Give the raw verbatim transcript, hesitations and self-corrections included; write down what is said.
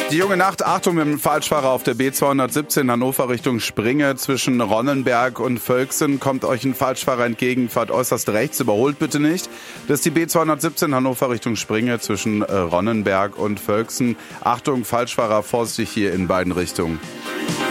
Die junge Nacht, Achtung mit dem Falschfahrer auf der B zweihundertsiebzehn Hannover Richtung Springe zwischen Ronnenberg und Völksen. Kommt euch ein Falschfahrer entgegen, fahrt äußerst rechts, überholt bitte nicht. Das ist die B zweihundertsiebzehn Hannover Richtung Springe zwischen Ronnenberg und Völksen. Achtung, Falschfahrer, vorsichtig hier in beiden Richtungen.